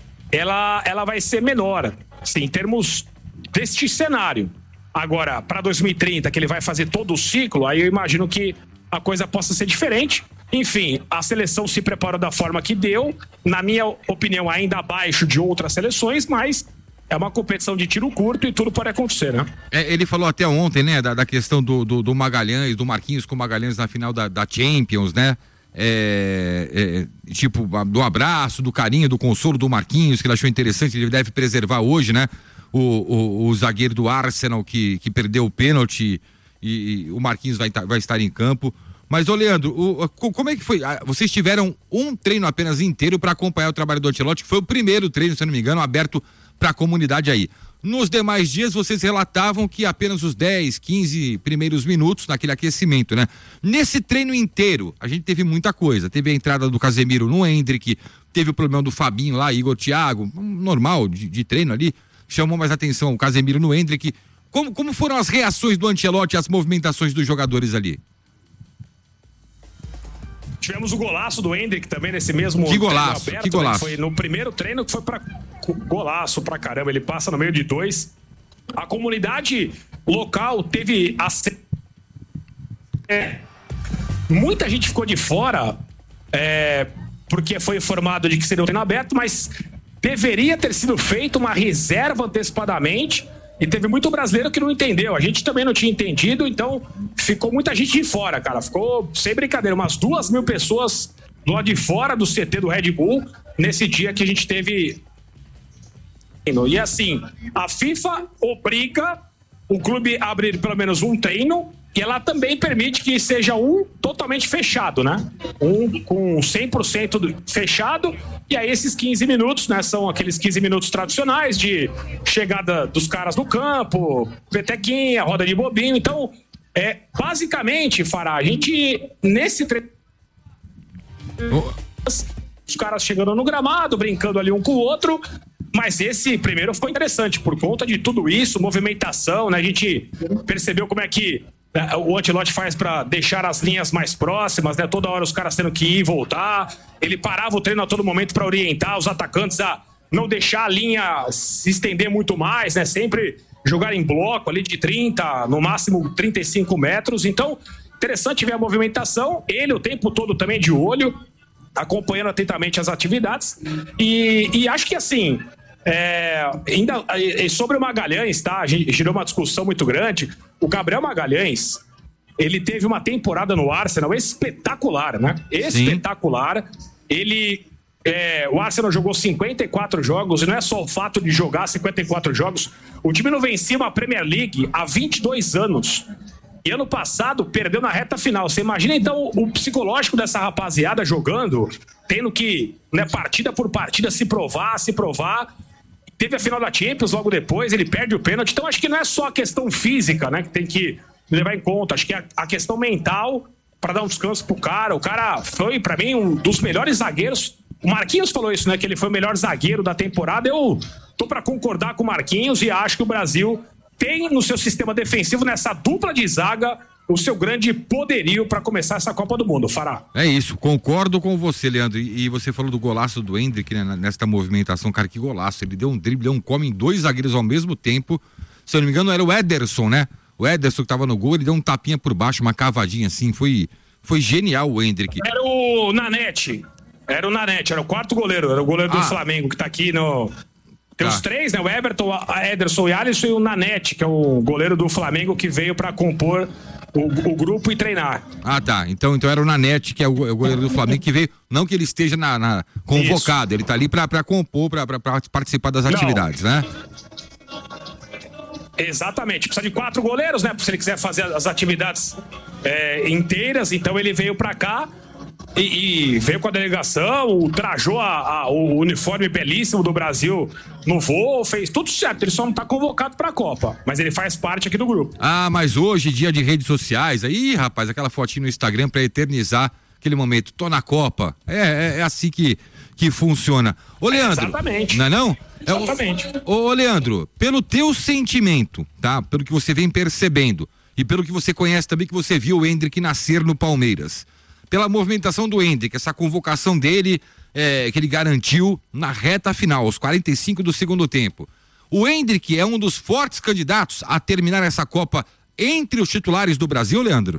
ela, ela vai ser menor, assim, em termos deste cenário. Agora, para dois mil e trinta, que ele vai fazer todo o ciclo, aí eu imagino que a coisa possa ser diferente. Enfim, a seleção se preparou da forma que deu, na minha opinião, ainda abaixo de outras seleções, mas é uma competição de tiro curto e tudo pode acontecer, né? É, ele falou até ontem, né, da, da questão do, do, do Magalhães, do Marquinhos com o Magalhães na final da, da Champions, né? É, é, tipo, do abraço, do carinho, do consolo do Marquinhos, que ele achou interessante, ele deve preservar hoje, né? O, o, o zagueiro do Arsenal que, que perdeu o pênalti e, e o Marquinhos vai, vai estar em campo. Mas, ô Leandro, o, como é que foi? Vocês tiveram um treino apenas inteiro para acompanhar o trabalho do Ancelotti, que foi o primeiro treino, se não me engano, aberto para a comunidade aí. Nos demais dias, vocês relatavam que apenas os dez, quinze primeiros minutos naquele aquecimento, né? Nesse treino inteiro, a gente teve muita coisa. Teve a entrada do Casemiro no Endrick, teve o problema do Fabinho lá, Igor Thiago, normal de, de treino ali. Chamou mais atenção o Casemiro no Endrick. Como, como foram as reações do Ancelotti, as movimentações dos jogadores ali? Tivemos o golaço do Endrick também nesse mesmo que golaço, aberto, que golaço. Né? Foi no primeiro treino que foi para golaço pra caramba, ele passa no meio de dois. A comunidade local teve a... é, muita gente ficou de fora é, porque foi informado de que seria um treino aberto, mas deveria ter sido feita uma reserva antecipadamente e teve muito brasileiro que não entendeu. A gente também não tinha entendido, então ficou muita gente de fora, cara. Ficou, sem brincadeira, umas duas mil pessoas do lado de fora do C T do Red Bull nesse dia que a gente teve. E assim, a FIFA obriga o clube a abrir pelo menos um treino E ela também permite que seja um totalmente fechado, né? Um com cem por cento fechado, e aí esses quinze minutos, né? São aqueles quinze minutos tradicionais de chegada dos caras no campo, petequinha, roda de bobinho. Então, é, basicamente, Fará, a gente, nesse tre... oh. os caras chegando no gramado, brincando ali um com o outro, mas esse primeiro foi interessante, por conta de tudo isso, movimentação, né? A gente percebeu como é que o Ancelotti faz para deixar as linhas mais próximas, né? Toda hora os caras tendo que ir e voltar. Ele parava o treino a todo momento para orientar os atacantes a não deixar a linha se estender muito mais, né? Sempre jogar em bloco ali de trinta, no máximo trinta e cinco metros. Então, interessante ver a movimentação. Ele o tempo todo também de olho, acompanhando atentamente as atividades. E, e acho que assim... É, ainda sobre o Magalhães, tá? A gente gerou uma discussão muito grande. O Gabriel Magalhães, ele teve uma temporada no Arsenal espetacular, né? Espetacular. Sim. Ele, é, o Arsenal jogou cinquenta e quatro jogos, e não é só o fato de jogar cinquenta e quatro jogos. O time não vencia uma Premier League há vinte e dois anos. E ano passado perdeu na reta final. Você imagina então o psicológico dessa rapaziada jogando, tendo que, né, partida por partida, se provar, se provar. Teve a final da Champions logo depois, ele perde o pênalti. Então acho que não é só a questão física, né, que tem que levar em conta. Acho que é a questão mental para dar um descanso pro cara. O cara foi, para mim, um dos melhores zagueiros. O Marquinhos falou isso, né, que ele foi o melhor zagueiro da temporada. Eu tô para concordar com o Marquinhos e acho que o Brasil tem no seu sistema defensivo, nessa dupla de zaga, o seu grande poderio para começar essa Copa do Mundo, Fará. É isso, concordo com você, Leandro. E, e você falou do golaço do Endrick, né, nesta movimentação, cara, que golaço. Ele deu um drible, deu um come em dois zagueiros ao mesmo tempo. Se eu não me engano, era o Ederson, né? O Ederson que tava no gol, ele deu um tapinha por baixo, uma cavadinha assim. Foi, foi genial o Endrick. Era o Nanete. Era o Nanete, era o quarto goleiro, era o goleiro ah. do Flamengo, que tá aqui no... Tem tá. os três, né? O Everton, a Ederson e Alisson, e o Nanete, que é o goleiro do Flamengo que veio para compor o, o grupo e treinar. Ah, tá. Então, então era o Nanete, que é o, é o goleiro do Flamengo, que veio, não que ele esteja na, na convocado, Isso. ele tá ali para compor, para participar das atividades, não. né? Exatamente, precisa de quatro goleiros, né? Se ele quiser fazer as atividades é, inteiras, então ele veio para cá. E, e veio com a delegação, trajou a, a, o uniforme belíssimo do Brasil no voo, fez tudo certo. Ele só não tá convocado pra Copa, mas ele faz parte aqui do grupo. Ah, mas hoje, dia de redes sociais, aí, rapaz, aquela fotinha no Instagram pra eternizar aquele momento. Tô na Copa. É, é, é assim que, que funciona. Ô, Leandro. É, exatamente. Não é não? Exatamente. É, ô, ô, Leandro, pelo teu sentimento, tá? Pelo que você vem percebendo e pelo que você conhece também, que você viu o Endrick nascer no Palmeiras. Pela movimentação do Endrick, essa convocação dele, é, que ele garantiu na reta final, aos quarenta e cinco do segundo tempo. O Endrick é um dos fortes candidatos a terminar essa Copa entre os titulares do Brasil, Leandro?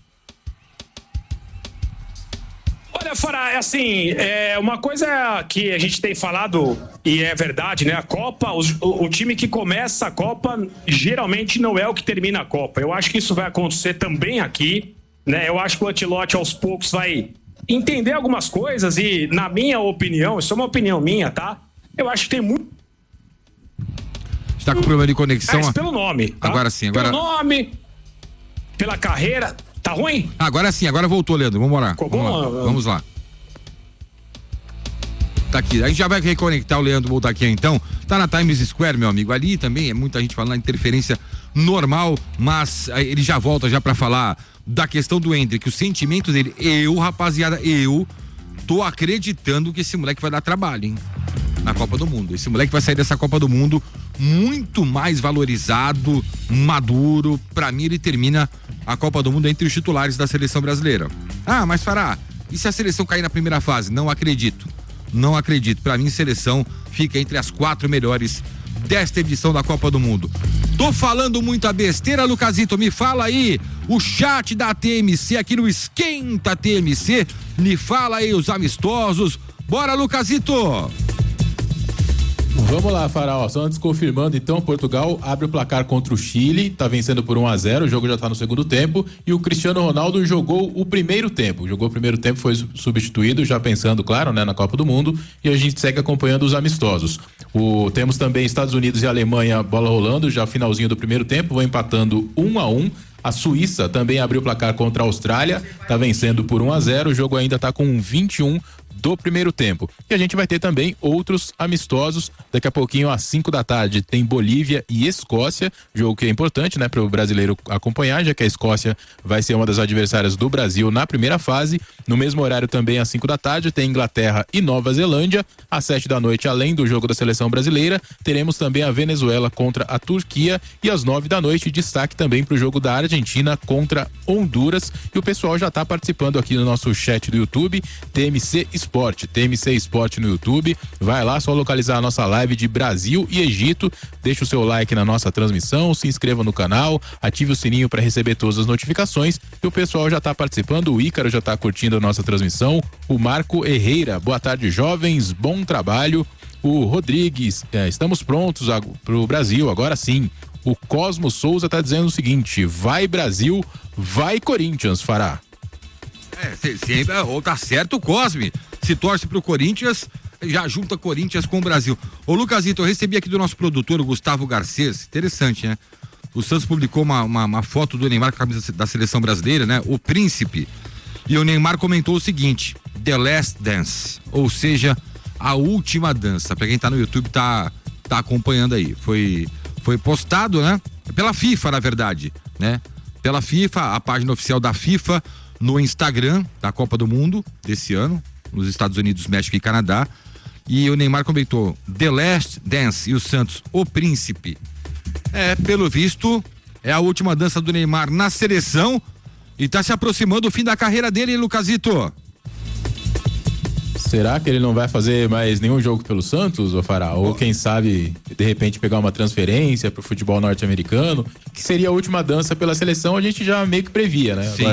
Olha, Fará, é assim, é uma coisa que a gente tem falado, e é verdade, né? A Copa, os, o, o time que começa a Copa, geralmente não é o que termina a Copa. Eu acho que isso vai acontecer também aqui. Né, eu acho que o Ancelotti aos poucos vai entender algumas coisas e, na minha opinião, isso é uma opinião minha, tá? Eu acho que tem muito... Está com problema de conexão? É, pelo nome. Tá? Agora sim, agora... Pelo nome, pela carreira... Tá ruim? Agora sim, agora voltou, Leandro, vamos orar. Vamos lá. Vamos lá. Tá aqui, a gente já vai reconectar o Leandro, voltar aqui então. Tá na Times Square, meu amigo, ali também é muita gente falando interferência normal, mas ele já volta já pra falar da questão do Endrick, o sentimento dele. Eu, rapaziada, eu tô acreditando que esse moleque vai dar trabalho, hein? Na Copa do Mundo. Esse moleque vai sair dessa Copa do Mundo muito mais valorizado, maduro. Pra mim, ele termina a Copa do Mundo entre os titulares da seleção brasileira. Ah, mas Fará, e se a seleção cair na primeira fase? Não acredito. Não acredito. Pra mim, seleção fica entre as quatro melhores desta edição da Copa do Mundo. Tô falando muita besteira, Lucasito, me fala aí o chat da T M C aqui no Esquenta T M C, me fala aí os amistosos. Bora, Lucasito! Vamos lá, Farol, só antes confirmando, então, Portugal abre o placar contra o Chile, tá vencendo por um a zero, o jogo já tá no segundo tempo, e o Cristiano Ronaldo jogou o primeiro tempo, jogou o primeiro tempo, foi substituído, já pensando, claro, né, na Copa do Mundo, e a gente segue acompanhando os amistosos. O, temos também Estados Unidos e Alemanha, bola rolando, já finalzinho do primeiro tempo, vão empatando um a um, A Suíça também abriu o placar contra a Austrália, tá vencendo por um a zero, o jogo ainda tá com vinte e um do primeiro tempo. E a gente vai ter também outros amistosos. Daqui a pouquinho, às cinco da tarde, tem Bolívia e Escócia, jogo que é importante, né, para o brasileiro acompanhar, já que a Escócia vai ser uma das adversárias do Brasil na primeira fase. No mesmo horário também, às cinco da tarde, tem Inglaterra e Nova Zelândia. Às sete da noite, além do jogo da seleção brasileira, teremos também a Venezuela contra a Turquia. E às nove da noite, destaque também para o jogo da Argentina contra Honduras. E o pessoal já está participando aqui no nosso chat do YouTube, T M C Esporte, T M C Esporte no YouTube. Vai lá, só localizar a nossa live de Brasil e Egito. Deixa o seu like na nossa transmissão, se inscreva no canal, ative o sininho para receber todas as notificações. E o pessoal já está participando, o Ícaro já está curtindo a nossa transmissão, o Marco Herrera, boa tarde, jovens, bom trabalho. O Rodrigues, é, estamos prontos para o Brasil, agora sim. O Cosmo Souza está dizendo o seguinte: vai Brasil, vai Corinthians, Fará. É, sempre, ou tá certo o Cosme, se torce pro Corinthians, já junta Corinthians com o Brasil. Ô Lucasito, eu recebi aqui do nosso produtor, o Gustavo Garcês, interessante, né? O Santos publicou uma, uma, uma foto do Neymar com a camisa da seleção brasileira, né? O Príncipe. E o Neymar comentou o seguinte: The Last Dance, ou seja, a última dança. Pra quem tá no YouTube, tá, tá acompanhando aí. Foi, foi postado, né? Pela FIFA, na verdade, né? Pela FIFA, a página oficial da FIFA, no Instagram da Copa do Mundo desse ano, nos Estados Unidos, México e Canadá. E o Neymar comentou The Last Dance e o Santos, o Príncipe. É, pelo visto, é a última dança do Neymar na seleção e tá se aproximando do fim da carreira dele, hein, Lucasito? Será que ele não vai fazer mais nenhum jogo pelo Santos, ô Fará? Ou quem sabe, de repente, pegar uma transferência pro futebol norte-americano, que seria a última dança pela seleção, a gente já meio que previa, né? Sim. Agora,